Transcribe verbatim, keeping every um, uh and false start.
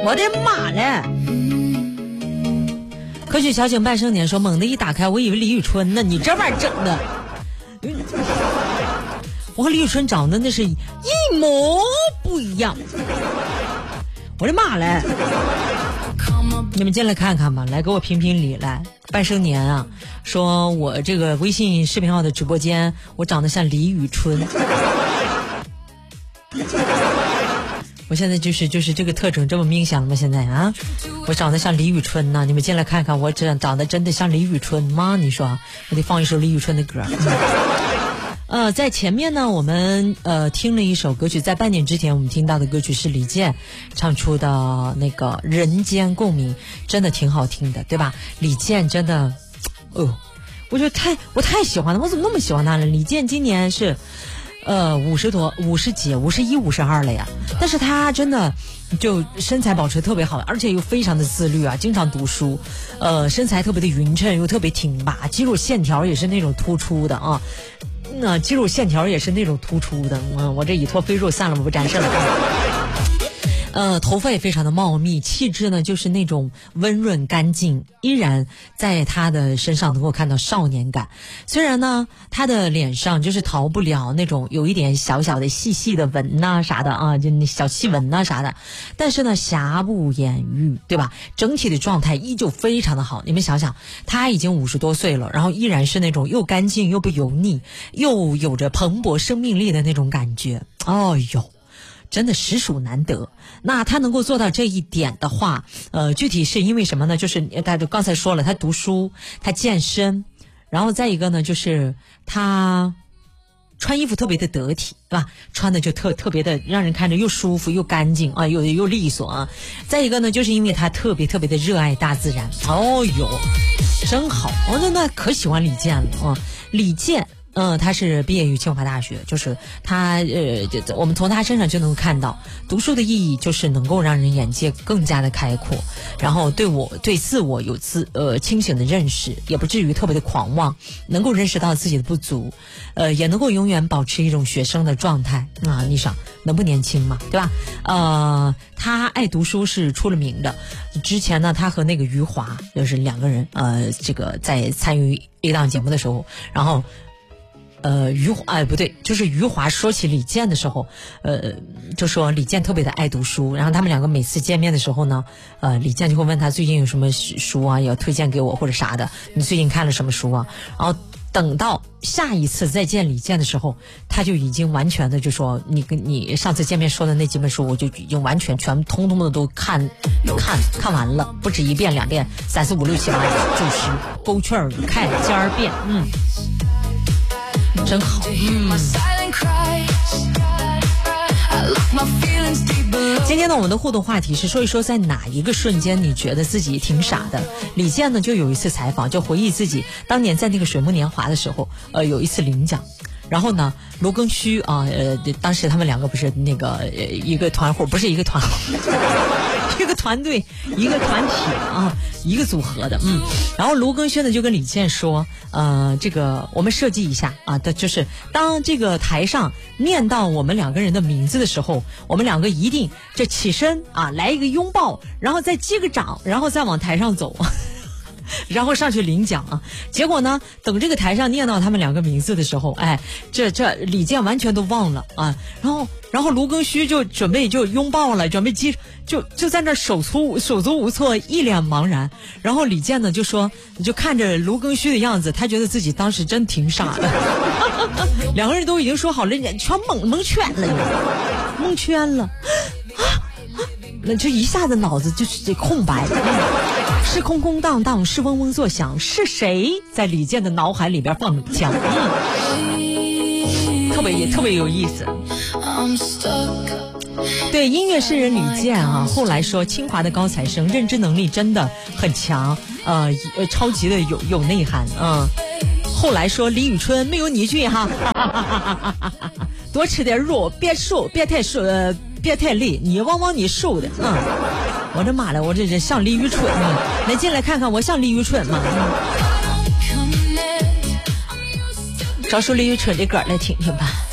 我的妈嘞！科学小姐半生年说，猛地一打开，我以为李宇春呢，你这玩意儿整的，我和李宇春长得那是一模不一样。我的妈嘞！你们进来看看吧，来给我评评理来。半生年啊，说我这个微信视频号的直播间，我长得像李宇春。我现在就是就是这个特征这么明显了吗？现在啊，我长得像李宇春呐、啊！你们进来看看，我这长得真的像李宇春吗？你说，我得放一首李宇春的歌。呃，在前面呢，我们呃听了一首歌曲，在半年之前我们听到的歌曲是李健唱出的那个《人间共鸣》，真的挺好听的，对吧？李健真的，哦，我觉得太我太喜欢了，我怎么那么喜欢他了？李健今年是呃五十多、五十几、五十一、五十二了呀，但是他真的就身材保持特别好，而且又非常的自律啊，经常读书，呃，身材特别的匀称，又特别挺拔，肌肉线条也是那种突出的啊。那肌肉线条也是那种突出的，嗯，我这以托非肉散了我不沾事了。呃，头发也非常的茂密，气质呢就是那种温润干净，依然在他的身上能够看到少年感。虽然呢，他的脸上就是逃不了那种有一点小小的细细的纹呐、啊、啥的啊，就那小细纹呐、啊、啥的，但是呢，瑕不掩瑜，对吧？整体的状态依旧非常的好。你们想想，他已经五十多岁了，然后依然是那种又干净又不油腻，又有着蓬勃生命力的那种感觉。哦哟。真的实属难得。那他能够做到这一点的话，呃，具体是因为什么呢？就是他刚才说了，他读书，他健身，然后再一个呢，就是他穿衣服特别的得体，对吧？穿的就特特别的让人看着又舒服又干净啊，又又利索啊。再一个呢，就是因为他特别特别的热爱大自然。哦哟，真好！哦，那那可喜欢李健了啊，李健。嗯，他是毕业于清华大学，就是他呃，我们从他身上就能够看到，读书的意义就是能够让人眼界更加的开阔，然后对我对自我有自呃清醒的认识，也不至于特别的狂妄，能够认识到自己的不足，呃，也能够永远保持一种学生的状态啊。你想能不年轻嘛，对吧？呃，他爱读书是出了名的。之前呢，他和那个余华就是两个人呃，这个在参与一档节目的时候，然后。呃，余华哎不对，就是余华说起李健的时候，呃，就说李健特别的爱读书，然后他们两个每次见面的时候呢，呃，李健就会问他最近有什么书啊要推荐给我或者啥的，你最近看了什么书啊？然后等到下一次再见李健的时候，他就已经完全的就说你跟你上次见面说的那几本书，我就已经完全全通通的都看看看完了，不止一遍两遍三四五六七八九十勾圈儿看尖儿遍，嗯。真好，嗯。今天呢，我们的互动话题是说一说，在哪一个瞬间你觉得自己挺傻的？李健呢，就有一次采访，就回忆自己当年在那个水木年华的时候，呃，有一次领奖。然后呢，罗庚戌啊，呃，当时他们两个不是那个呃一个团伙，不是一个团伙，一个团队，一个团体啊，一个组合的，嗯。然后罗庚戌呢就跟李健说，呃，这个我们设计一下啊，的就是当这个台上念到我们两个人的名字的时候，我们两个一定这起身啊，来一个拥抱，然后再击个掌，然后再往台上走。然后上去领奖啊！结果呢，等这个台上念到他们两个名字的时候，哎，这这李健完全都忘了啊！然后，然后卢庚戌就准备就拥抱了，准备击，就就在那手足手足无措，一脸茫然。然后李健呢就说，就看着卢庚戌的样子，他觉得自己当时真挺傻的。两个人都已经说好了，全蒙蒙圈了，蒙圈了啊！那就一下子脑子就是这空白。是空空荡荡，是嗡嗡作响，是谁在李健的脑海里边放枪？嗯，特别也特别有意思。对，音乐诗人李健啊，后来说清华的高材生，认知能力真的很强，呃，超级的有有内涵啊、嗯。后来说李宇春没有你俊哈，多吃点肉，别瘦，别太瘦，呃，别太累，你往往你瘦的，嗯。我的妈了，我这人像李宇春吗？来进来看看，我像李宇春吗？找首李宇春的歌来听听吧。